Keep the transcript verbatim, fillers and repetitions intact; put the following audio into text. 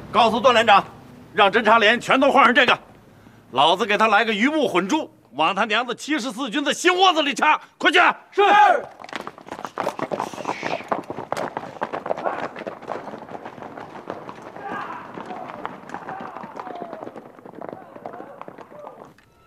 告诉段连长，让侦察连全都换上这个。老子给他来个鱼目混珠，往他娘的七十四军的心窝子里插！快去！ 是。